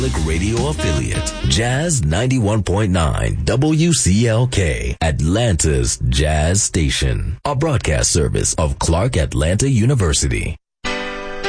Radio affiliate, Jazz 91.9 WCLK, Atlanta's Jazz Station, a broadcast service of Clark Atlanta University.